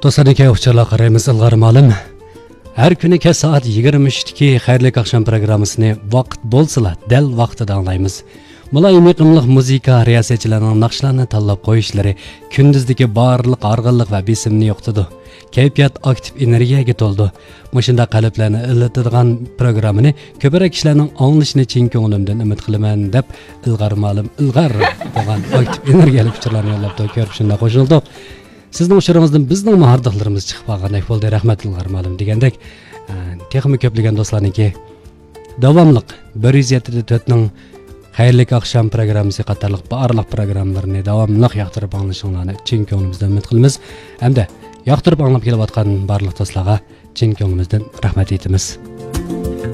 Dostlarınki uçarlar qaraymiz ilg'ar ma'lum. Her günü kes saat 23'deki Xayrlik akşam programmasını vaqt bolsala dal vaqtida anglaymiz. Mulayim iqimliq muzika riyosatchilarining naqshlarni tanlab qo'yishlari kunduzdagi barliq arg'inliq va besimni yo'qtidi. Kayfiyat aktiv energiyaga to'ldi. Mushunda qalblarni illatadigan programmani ko'proq kishilarning anglashini chin ko'nglimdan umid qilaman deb ilg'ar ma'lum ilg'ar degan aktiv energiyali fikrlarni yo'llab ko'rib shunda qo'shildik. Sizning uchuringizdan bizning mahardatlarimiz chiqib qolgandek bo'ldi. Rahmat ilg'ar ma'lum degandek, texnik ko'plagan do'stlarniki davomliq 174 ning Xayrlik akşam programmasi qatorliq barliq programmalarni davomli yoqtirib anglashinglarni chin ko'nglimizdan umid qilamiz. Hamda yoqtirib anglab kelayotgan barliq do'stlarga chin ko'nglimizdan rahmat aytamiz.